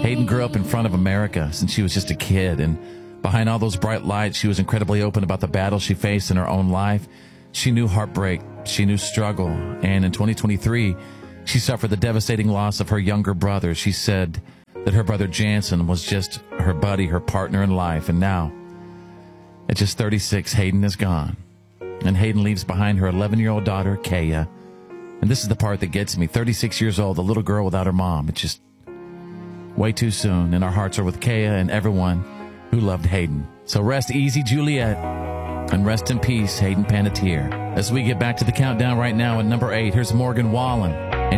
Hayden grew up in front of America since she was just a kid, and behind all those bright lights, she was incredibly open about the battles she faced in her own life. She knew heartbreak, she knew struggle, and in 2023, she suffered the devastating loss of her younger brother. She said that her brother Jansen was just her buddy, her partner in life, and now, at just 36, Hayden is gone. And Hayden leaves behind her 11-year-old daughter, Kaya. And this is the part that gets me. 36 years old, a little girl without her mom. It's just way too soon. And our hearts are with Kaya and everyone who loved Hayden. So rest easy, Juliet. And rest in peace, Hayden Panettiere. As we get back to the countdown right now at number 8, here's Morgan Wallen.